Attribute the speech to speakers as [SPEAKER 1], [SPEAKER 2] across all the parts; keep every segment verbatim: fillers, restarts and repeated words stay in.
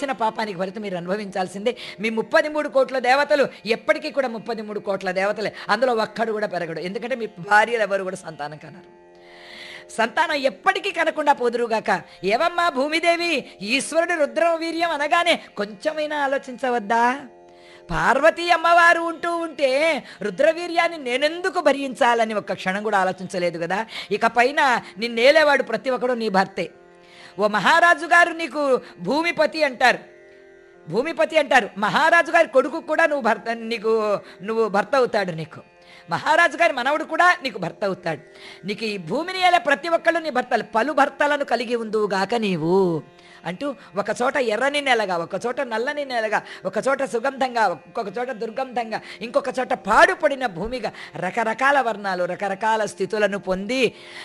[SPEAKER 1] చేసిన పాపానికి ఫలితం మీరు అనుభవించాల్సిందే. మీ ముప్పది మూడు కోట్ల దేవతలు ఎప్పటికీ కూడా ముప్పది మూడు కోట్ల దేవతలే, అందులో ఒక్కడు కూడా పెరగడు. ఎందుకంటే మీ భార్యలు ఎవరు కూడా సంతానం కనరు, సంతానం ఎప్పటికీ కనకుండా పోదురుగాక. ఏవమ్మా భూమిదేవి, ఈశ్వరుడు రుద్రం వీర్యం అనగానే కొంచెమైనా ఆలోచించవద్దా? పార్వతీ అమ్మవారు ఉంటూ ఉంటే రుద్రవీర్యాన్ని నేనెందుకు భరించాలని ఒక్క క్షణం కూడా ఆలోచించలేదు కదా. ఇక పైన నిన్నేలేవాడు ప్రతి ఒక్కడు నీ భర్తే. ఓ మహారాజు గారు నీకు భూమిపతి అంటారు, భూమిపతి అంటారు. మహారాజు గారి కొడుకు కూడా నువ్వు భర్త, నీకు నువ్వు భర్త అవుతాడు. నీకు మహారాజు గారి మనవడు కూడా నీకు భర్త అవుతాడు. నీకు ఈ భూమిని ఏలే ప్రతి ఒక్కళ్ళు నీ భర్తలు, పలు భర్తలను కలిగి ఉందువుగాక నీవు అంటూ ఒక చోట ఎర్రని నెలగా, ఒక చోట నల్లని నెలగా, ఒక చోట సుగంధంగా, ఒక్కొక్క చోట దుర్గంధంగా, ఇంకొక చోట పాడుపడిన భూమిగా రకరకాల వర్ణాలు రకరకాల స్థితులను పొంది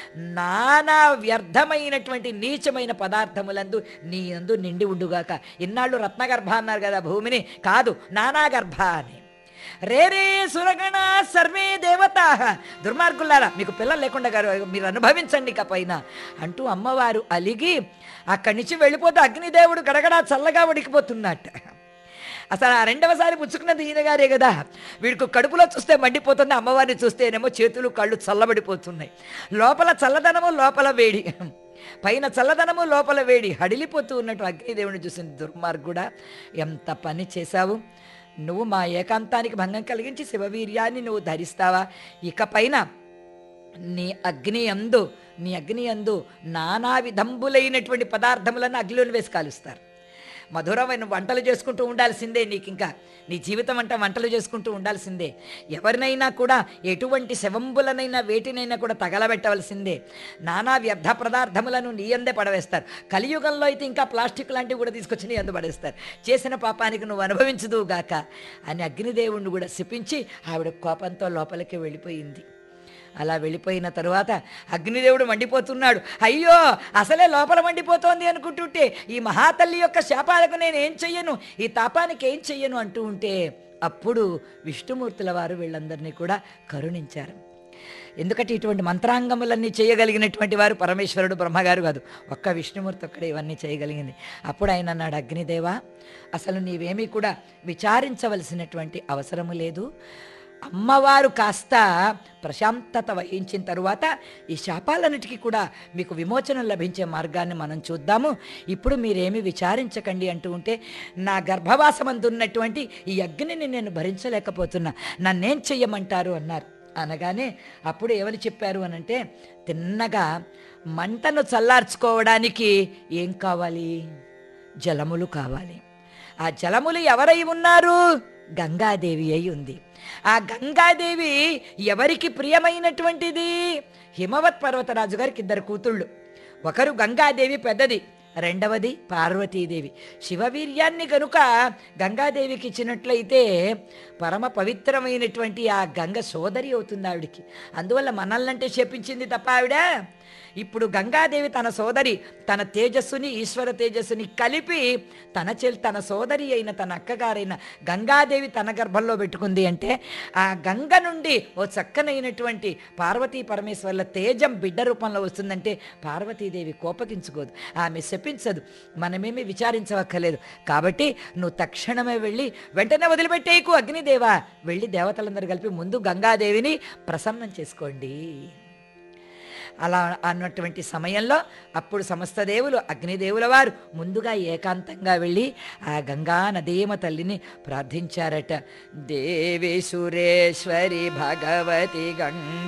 [SPEAKER 1] నానా వ్యర్థమైనటువంటి నీచమైన పదార్థములందు నీ అందు నిండి ఉండుగాక. ఇన్నాళ్ళు రత్నగర్భ అన్నారు కదా, భూమిని కాదు నానాగర్భ అని. రే రే సురగణ సర్వే దేవతా, దుర్మార్గులారా మీకు పిల్లలు లేకుండా గారు మీరు అనుభవించండి ఇక పైన అంటూ అమ్మవారు అలిగి అక్కడి నుంచి వెళ్ళిపోతే అగ్నిదేవుడు గడగడా చల్లగా ఉడికిపోతున్నట్ట. అసలు ఆ రెండవసారి పుచ్చుకున్నది ఈయనగారే కదా. వీడికి కడుపులో చూస్తే మండిపోతుంది, అమ్మవారిని చూస్తేనేమో చేతులు కళ్ళు చల్లబడిపోతున్నాయి. లోపల చల్లదనము లోపల వేడి, పైన చల్లదనము లోపల వేడి, హడిలిపోతూ ఉన్నట్టు అగ్నిదేవుని చూసింది. దుర్మార్గుడా, ఎంత పని చేశావు నువ్వు, మా ఏకాంతానికి భంగం కలిగించి శివవీర్యాన్ని నువ్వు ధరిస్తావా? ఇక పైన నీ అగ్ని అందు నీ అగ్ని అందు నానా విధంబులైనటువంటి పదార్థములను అగ్నిలోని వేసి కాలుస్తారు. మధురమైన వంటలు చేసుకుంటూ ఉండాల్సిందే. నీకు ఇంకా నీ జీవితం అంతా వంటలు చేసుకుంటూ ఉండాల్సిందే. ఎవరినైనా కూడా ఎటువంటి శవంబులనైనా వేటినైనా కూడా తగలబెట్టవలసిందే. నానా వ్యర్థ పదార్థములను నీ అందే పడవేస్తారు. కలియుగంలో అయితే ఇంకా ప్లాస్టిక్ లాంటివి కూడా తీసుకొచ్చి నీ అందు పడేస్తారు. చేసిన పాపానికి నువ్వు అనుభవించదువుగాక అని అగ్నిదేవుణ్ణి కూడా శపించి ఆవిడ కోపంతో లోపలికి వెళ్ళిపోయింది. అలా వెళ్ళిపోయిన తరువాత అగ్నిదేవుడు మండిపోతున్నాడు. అయ్యో అసలే లోపల మండిపోతోంది అనుకుంటుంటే ఈ మహాతల్లి యొక్క శాపాలకు నేను ఏం చెయ్యను, ఈ తాపానికి ఏం చెయ్యను అంటూ ఉంటే అప్పుడు విష్ణుమూర్తుల వారు వీళ్ళందరినీ కూడా కరుణించారు. ఎందుకంటే ఇటువంటి మంత్రాంగములన్నీ చేయగలిగినటువంటి వారు పరమేశ్వరుడు బ్రహ్మగారు కాదు, ఒక్క విష్ణుమూర్తి ఒక్కడే ఇవన్నీ చేయగలిగింది. అప్పుడు ఆయన అన్నాడు, అగ్నిదేవా అసలు నీవేమీ కూడా విచారించవలసినటువంటి అవసరము లేదు. అమ్మవారు కాస్త ప్రశాంతత వహించిన తరువాత ఈ శాపాలన్నిటికీ కూడా మీకు విమోచనం లభించే మార్గాన్ని మనం చూద్దాము. ఇప్పుడు మీరేమీ విచారించకండి అంటూ ఉంటే, నా గర్భవాసమందున్నటువంటి ఈ అగ్నిని నేను భరించలేకపోతున్నా, నన్నేం చెయ్యమంటారు అన్నారు. అనగానే అప్పుడు ఏమని చెప్పారు అనంటే, తిన్నగా మంటను చల్లార్చుకోవడానికి ఏం కావాలి? జలములు కావాలి. ఆ జలములు ఎవరై ఉన్నారు? గంగాదేవి అయి ఉంది. ఆ గంగాదేవి ఎవరికి ప్రియమైనటువంటిది? హిమవత్ పర్వతరాజు గారికి ఇద్దరు కూతుళ్ళు, ఒకరు గంగాదేవి పెద్దది, రెండవది పార్వతీదేవి. శివవీర్యాన్ని కనుక గంగాదేవికి ఇచ్చినట్లయితే పరమ పవిత్రమైనటువంటి ఆ గంగ సోదరి అవుతుంది ఆవిడికి. అందువల్ల మనల్నంటే శపించింది తప్ప ఆవిడ ఇప్పుడు గంగాదేవి తన సోదరి, తన తేజస్సుని ఈశ్వర తేజస్సుని కలిపి తన చెల్ తన సోదరి అయిన తన అక్కగారైన గంగాదేవి తన గర్భంలో పెట్టుకుంది అంటే ఆ గంగ నుండి ఓ చక్కనైనటువంటి పార్వతీ పరమేశ్వర్ల తేజం బిడ్డ రూపంలో వస్తుందంటే పార్వతీదేవి కోపగించుకోదు, ఆమె శపించదు. మనమేమీ విచారించవక్కర్లేదు. కాబట్టి నువ్వు తక్షణమే వెళ్ళి వెంటనే వదిలిపెట్టేయకు అగ్నిదేవా, వెళ్ళి దేవతలందరూ కలిపి ముందు గంగాదేవిని ప్రసన్నం చేసుకోండి. అలా అన్నటువంటి సమయంలో అప్పుడు సమస్త దేవులు అగ్నిదేవుల వారు ముందుగా ఏకాంతంగా వెళ్ళి ఆ గంగా నదీమ తల్లిని ప్రార్థించారట. దేవి సురేశ్వరి భగవతి గంగా